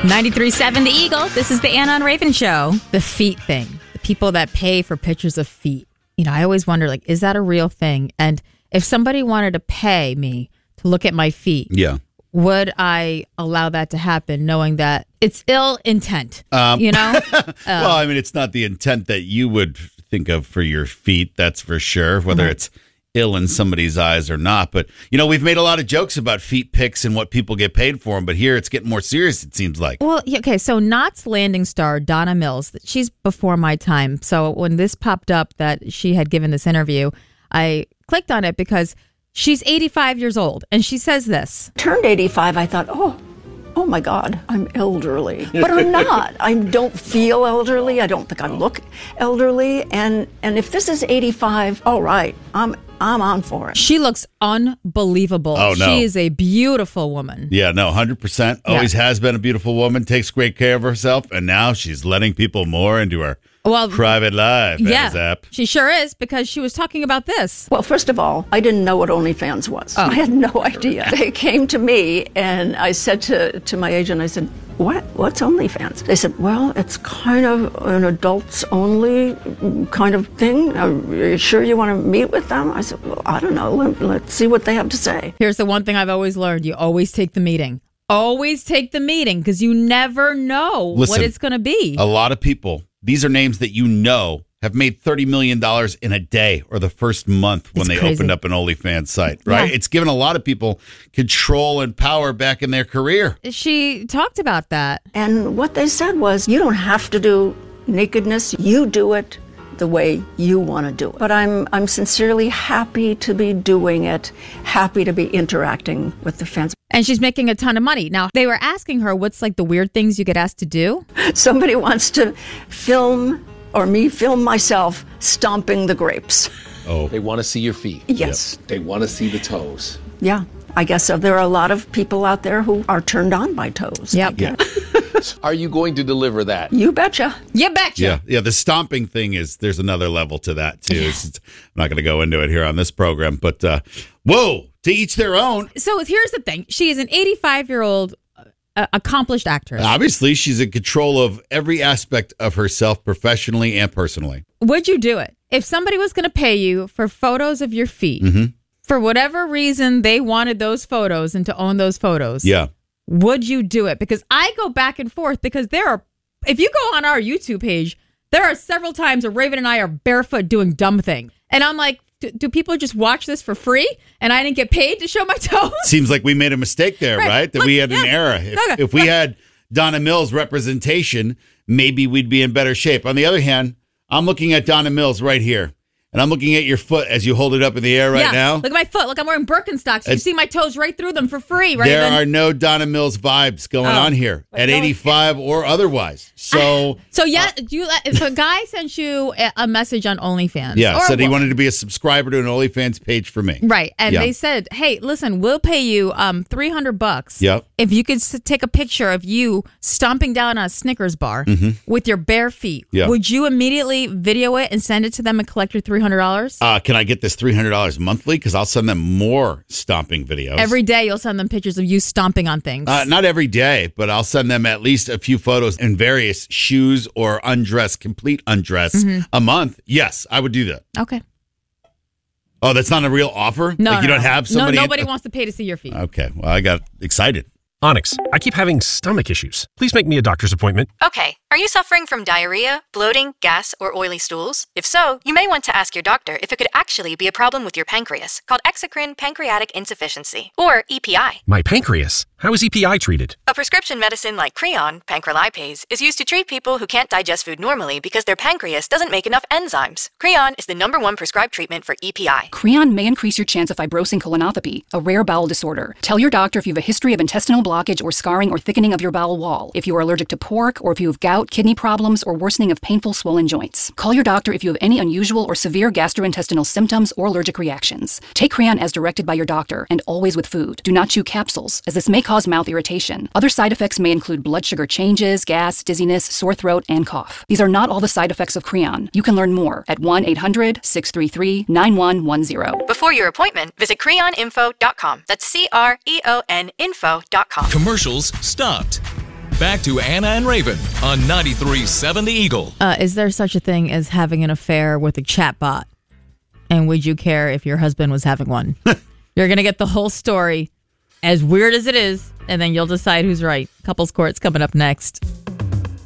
93.7 The Eagle. This is the Anna and Raven Show. The feet thing. The people that pay for pictures of feet. You know, I always wonder, like, is that a real thing? And if somebody wanted to pay me to look at my feet, would I allow that to happen, knowing that it's ill intent? You know? Well, I mean, it's not the intent that you would think of for your feet, that's for sure, whether it's ill in somebody's eyes or not. But, you know, we've made a lot of jokes about feet pics and what people get paid for them, but here it's getting more serious, it seems like. Well, okay, so Knott's Landing star, Donna Mills, she's before my time. So when this popped up that she had given this interview, I clicked on it because she's 85 years old, and she says this. Turned 85, I thought, oh my God, I'm elderly. But I'm not. I don't feel elderly. I don't think I look elderly. And if this is 85, all right, I'm on for it. She looks unbelievable. Oh, no. She is a beautiful woman. Yeah, no, 100%. Always has been a beautiful woman, takes great care of herself, and now she's letting people more into her private life. Yeah, she sure is, because she was talking about this. Well, first of all, I didn't know what OnlyFans was. I had no idea. They came to me, and I said to my agent, I said, what's OnlyFans? They said, well, it's kind of an adults only kind of thing. Are you sure you want to meet with them? I said, well, I don't know. Let's see what they have to say. Here's the one thing I've always learned. You always take the meeting. Always take the meeting, because you never know what it's going to be. A lot of people, these are names that you know, have made $30 million in a day or the first month when they opened up an OnlyFans site, right? Yeah. It's given a lot of people control and power back in their career. She talked about that. And what they said was, you don't have to do nakedness. You do it the way you want to do it. But I'm sincerely happy to be doing it, happy to be interacting with the fans. And she's making a ton of money. Now, they were asking her what's like the weird things you get asked to do. Somebody wants to film myself stomping the grapes. Oh. They want to see your feet. Yes. Yep. They want to see the toes. Yeah, I guess so. There are a lot of people out there who are turned on by toes. Yep. Yeah. Are you going to deliver that? You betcha. You betcha. Yeah. The stomping thing there's another level to that, too. Yeah. I'm not going to go into it here on this program, but whoa, to each their own. So here's the thing. She is an 85-year-old accomplished actress. Obviously, she's in control of every aspect of herself professionally and personally. Would you do it? If somebody was going to pay you for photos of your feet, for whatever reason they wanted those photos and to own those photos, would you do it? Because I go back and forth, because if you go on our YouTube page, there are several times where Raven and I are barefoot doing dumb things. And I'm like, do people just watch this for free and I didn't get paid to show my toes? Seems like we made a mistake there, right? That we had an error. If we had Donna Mills representation, maybe we'd be in better shape. On the other hand, I'm looking at Donna Mills right here. And I'm looking at your foot as you hold it up in the air right now. Look at my foot. Look, I'm wearing Birkenstocks. You see my toes right through them for free. Right? There are no Donna Mills vibes going on here at 85 or otherwise. So, if a guy sent you a message on OnlyFans, said he wanted to be a subscriber to an OnlyFans page for me, right? And they said, "Hey, listen, we'll pay you $300 if you could take a picture of you stomping down a Snickers bar with your bare feet." Would you immediately video it and send it to them and collect your $300? Can I get this $300 monthly? Because I'll send them more stomping videos. Every day you'll send them pictures of you stomping on things. Not every day, but I'll send them at least a few photos in various shoes or complete undress a month. Yes, I would do that. Okay. Oh, that's not a real offer? No, you don't have somebody... No, nobody wants to pay to see your feet. Okay, well, I got excited. Onyx, I keep having stomach issues. Please make me a doctor's appointment. Okay. Are you suffering from diarrhea, bloating, gas, or oily stools? If so, you may want to ask your doctor if it could actually be a problem with your pancreas, called exocrine pancreatic insufficiency, or EPI. My pancreas? How is EPI treated? A prescription medicine like Creon, pancrelipase, is used to treat people who can't digest food normally because their pancreas doesn't make enough enzymes. Creon is the #1 prescribed treatment for EPI. Creon may increase your chance of fibrosing colonopathy, a rare bowel disorder. Tell your doctor if you have a history of intestinal blockage or scarring or thickening of your bowel wall, if you are allergic to pork, or if you have gout, kidney problems, or worsening of painful swollen joints. Call your doctor if you have any unusual or severe gastrointestinal symptoms or allergic reactions. Take Creon as directed by your doctor, and always with food. Do not chew capsules, as this may cause mouth irritation. Other side effects may include blood sugar changes, gas, dizziness, sore throat, and cough. These are not all the side effects of Creon. You can learn more at 1-800-633-9110. Before your appointment, visit creoninfo.com. That's CREON info.com. Commercials stopped. Back to Anna and Raven on 93.7 The Eagle. Is there such a thing as having an affair with a chatbot? And would you care if your husband was having one? You're going to get the whole story, as weird as it is, and then you'll decide who's right. Couples Court's coming up next.